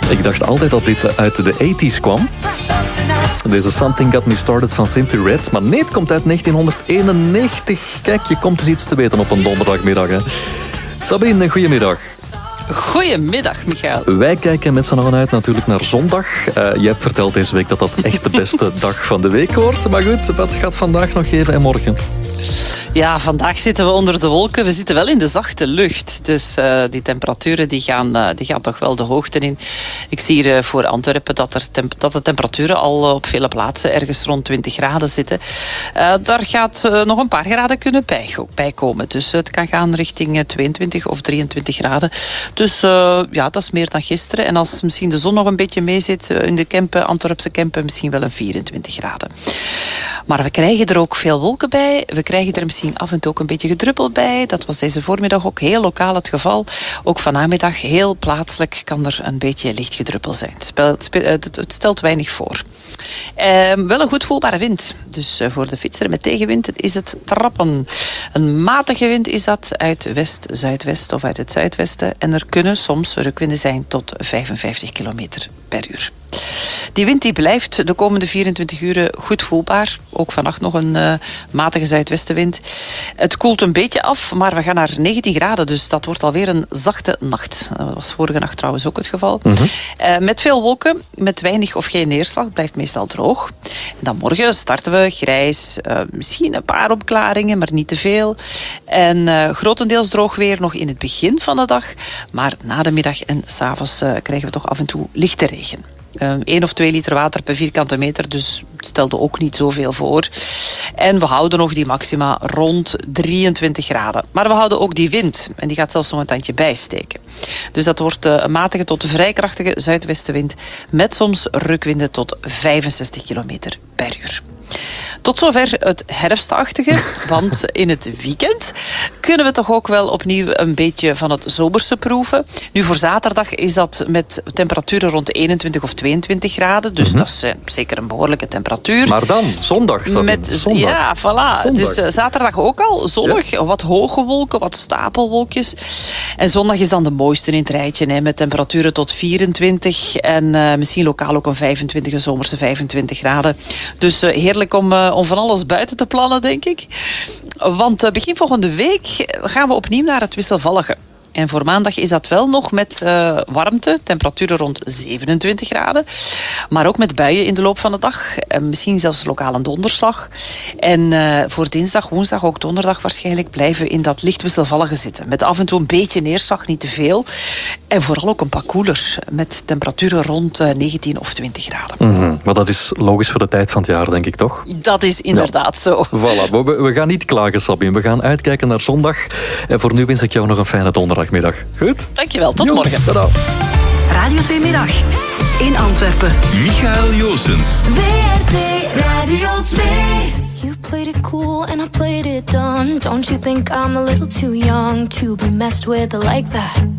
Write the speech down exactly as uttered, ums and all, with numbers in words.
Ik dacht altijd dat dit uit de tachtiger kwam. Deze Something Got Me Started van Simply Red. Maar nee, het komt uit negentien eenennegentig. Kijk, je komt eens iets te weten op een donderdagmiddag. Hè. Sabine, goedemiddag. Goedemiddag, Michael. Wij kijken met z'n allen uit natuurlijk naar zondag. Uh, je hebt verteld deze week dat dat echt de beste dag van de week wordt. Maar goed, wat gaat vandaag nog geven en morgen? Ja, vandaag zitten we onder de wolken. We zitten wel in de zachte lucht. Dus uh, die temperaturen die gaan, uh, die gaan toch wel de hoogte in. Ik zie hier uh, voor Antwerpen dat, er temp- dat de temperaturen al uh, op vele plaatsen ergens rond twintig graden zitten. Uh, daar gaat uh, nog een paar graden kunnen bij, bij komen. Dus uh, het kan gaan richting uh, tweeëntwintig of drieëntwintig graden. Dus uh, ja, dat is meer dan gisteren. En als misschien de zon nog een beetje mee zit uh, in de Kempen, Antwerpse Kempen, misschien wel een vierentwintig graden. Maar we krijgen er ook veel wolken bij. We krijgen er misschien af en toe ook een beetje gedruppel bij. Dat was deze voormiddag ook heel lokaal het geval. Ook vanmiddag heel plaatselijk kan er een beetje licht gedruppel zijn. Het, speelt, het, het stelt weinig voor. Eh, wel een goed voelbare wind. Dus uh, voor de fietser met tegenwind is het trappen. Een matige wind is dat uit west, zuidwest of uit het zuidwesten. En er kunnen soms rukwinden zijn tot vijfenvijftig kilometer per uur. Die wind die blijft de komende vierentwintig uur goed voelbaar. Ook vannacht nog een uh, matige zuidwestenwind. Het koelt een beetje af, maar we gaan naar negentien graden. Dus dat wordt alweer een zachte nacht. Dat was vorige nacht trouwens ook het geval. Mm-hmm. Uh, met veel wolken, met weinig of geen neerslag. Het blijft meestal droog. En dan morgen starten we grijs. Uh, misschien een paar opklaringen, maar niet te veel. En uh, grotendeels droog weer nog in het begin van de dag. Maar na de middag en 's avonds uh, krijgen we toch af en toe lichte regen. Eén uh, of twee liter water per vierkante meter, dus het stelde ook niet zoveel voor. En we houden nog die maxima rond drieëntwintig graden. Maar we houden ook die wind. En die gaat zelfs nog een tandje bijsteken. Dus dat wordt uh, een matige tot vrij krachtige zuidwestenwind. Met soms rukwinden tot vijfenzestig kilometer per uur. Tot zover het herfstachtige, want in het weekend kunnen we toch ook wel opnieuw een beetje van het zomerse proeven. Nu, voor zaterdag is dat met temperaturen rond eenentwintig of tweeëntwintig graden, dus mm-hmm. dat is uh, zeker een behoorlijke temperatuur. Maar dan, zondag. Met, zondag. Ja, voilà. Zondag. Het is uh, zaterdag ook al zonnig, ja. Wat hoge wolken, wat stapelwolkjes. En zondag is dan de mooiste in het rijtje, hè, met temperaturen tot vierentwintig en uh, misschien lokaal ook een vijfentwintig, een zomerse vijfentwintig graden. Dus uh, heerlijk om, uh, om van alles buiten te plannen, denk ik. Want uh, begin volgende week gaan we opnieuw naar het wisselvallige. En voor maandag is dat wel nog met uh, warmte, temperaturen rond zevenentwintig graden. Maar ook met buien in de loop van de dag. En misschien zelfs lokaal een donderslag. En uh, voor dinsdag, woensdag, ook donderdag waarschijnlijk blijven we in dat licht wisselvallige zitten. Met af en toe een beetje neerslag, niet te veel. En vooral ook een pak koeler. Met temperaturen rond uh, negentien of twintig graden. Mm-hmm. Maar dat is logisch voor de tijd van het jaar, denk ik, toch? Dat is inderdaad ja. zo. Voilà, we, we gaan niet klagen, Sabine. We gaan uitkijken naar zondag. En voor nu wens ik jou nog een fijne donderdag. Middag. Goed? Dankjewel, tot jo, morgen. Tada. Radio twee Middag in Antwerpen. Michael Joosens. W R T Radio twee. You played it cool and I played it dumb. Don't you think I'm a little too young to be messed with like that?